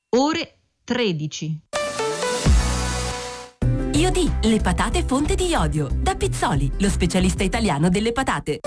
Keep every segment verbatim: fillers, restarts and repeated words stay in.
Ore tredici. Iodì, le patate fonte di iodio. Da Pizzoli, lo specialista italiano delle patate.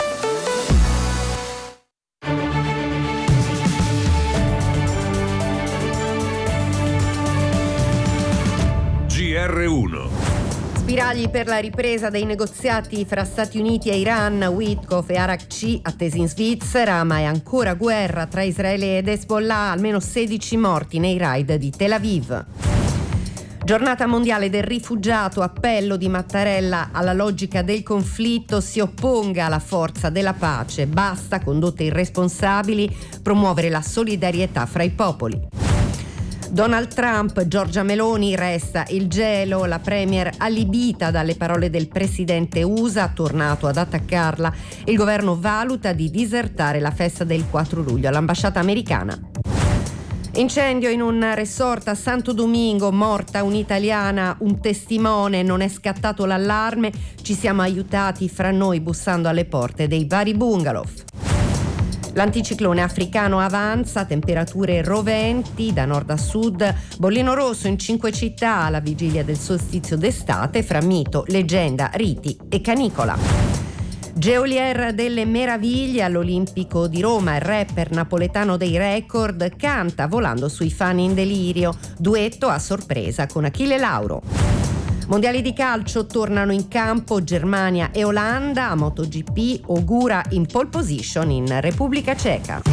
G R uno. Spiragli per la ripresa dei negoziati fra Stati Uniti e Iran, Witkoff e Arakci attesi in Svizzera, ma è ancora guerra tra Israele ed Hezbollah, almeno sedici morti nei raid di Tel Aviv. Giornata mondiale del rifugiato, appello di Mattarella alla logica del conflitto, si opponga alla forza della pace, basta condotte irresponsabili, promuovere la solidarietà fra i popoli. Donald Trump, Giorgia Meloni, resta il gelo, la premier allibita dalle parole del presidente U S A, tornato ad attaccarla. Il governo valuta di disertare la festa del quattro luglio all'ambasciata americana. Incendio in un resort a Santo Domingo, morta un'italiana, un testimone, non è scattato l'allarme, ci siamo aiutati fra noi bussando alle porte dei vari bungalow. L'anticiclone africano avanza, temperature roventi da nord a sud, bollino rosso in cinque città alla vigilia del solstizio d'estate fra mito, leggenda, riti e canicola. Geolier delle meraviglie all'Olimpico di Roma, il rapper napoletano dei record canta volando sui fan in delirio, duetto a sorpresa con Achille Lauro. Mondiali di calcio, tornano in campo Germania e Olanda, a MotoGP Ogura in pole position in Repubblica Ceca.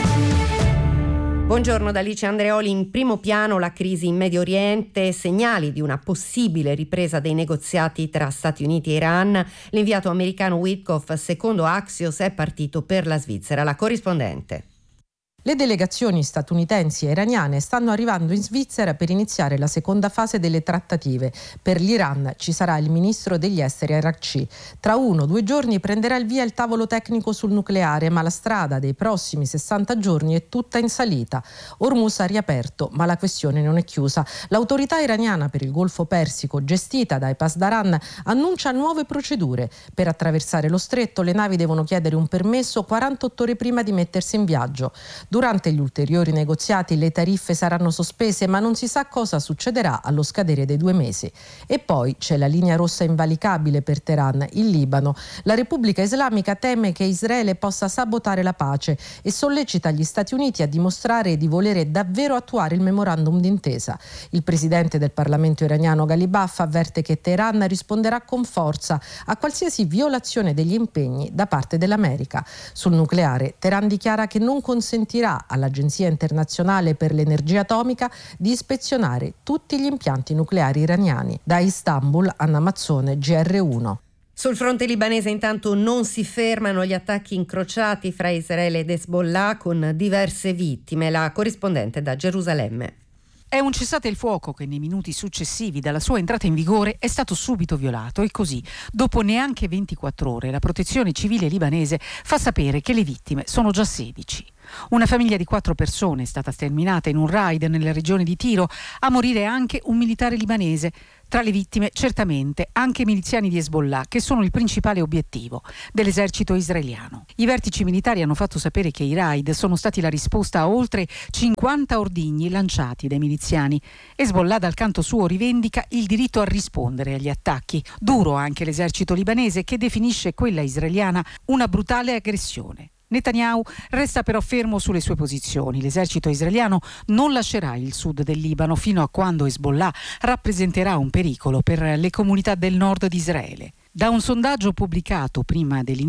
Buongiorno da Alice Andreoli. In primo piano la crisi in Medio Oriente, segnali di una possibile ripresa dei negoziati tra Stati Uniti e Iran. L'inviato americano Witkoff, secondo Axios, è partito per la Svizzera. La corrispondente. Le delegazioni statunitensi e iraniane stanno arrivando in Svizzera per iniziare la seconda fase delle trattative. Per l'Iran ci sarà il ministro degli esteri Arakci. Tra uno o due giorni prenderà il via il tavolo tecnico sul nucleare, ma la strada dei prossimi sessanta giorni è tutta in salita. Hormuz ha riaperto, ma la questione non è chiusa. L'autorità iraniana per il Golfo Persico, gestita da Pasdaran, annuncia nuove procedure. Per attraversare lo stretto le navi devono chiedere un permesso quarantotto ore prima di mettersi in viaggio. Durante gli ulteriori negoziati le tariffe saranno sospese, ma non si sa cosa succederà allo scadere dei due mesi. E poi c'è la linea rossa invalicabile per Teheran, il Libano. La Repubblica Islamica teme che Israele possa sabotare la pace e sollecita gli Stati Uniti a dimostrare di volere davvero attuare il memorandum d'intesa. Il presidente del Parlamento iraniano Ghalibaf avverte che Teheran risponderà con forza a qualsiasi violazione degli impegni da parte dell'America. Sul nucleare, Teheran dichiara che non consentirà all'Agenzia internazionale per l'energia atomica di ispezionare tutti gli impianti nucleari iraniani. Da Istanbul, Anna Mazzone, G R uno. Sul fronte libanese intanto non si fermano gli attacchi incrociati fra Israele ed Hezbollah con diverse vittime. La corrispondente da Gerusalemme. È un cessate il fuoco che nei minuti successivi dalla sua entrata in vigore è stato subito violato e così, dopo neanche ventiquattro ore, la protezione civile libanese fa sapere che le vittime sono già sedici. Una famiglia di quattro persone è stata sterminata in un raid nella regione di Tiro, a morire anche un militare libanese. Tra le vittime certamente anche miliziani di Hezbollah, che sono il principale obiettivo dell'esercito israeliano. I vertici militari hanno fatto sapere che i raid sono stati la risposta a oltre cinquanta ordigni lanciati dai miliziani. Hezbollah dal canto suo rivendica il diritto a rispondere agli attacchi. Duro anche l'esercito libanese, che definisce quella israeliana una brutale aggressione. Netanyahu resta però fermo sulle sue posizioni. L'esercito israeliano non lascerà il sud del Libano fino a quando Hezbollah rappresenterà un pericolo per le comunità del nord di Israele. Da un sondaggio pubblicato prima dell'inizio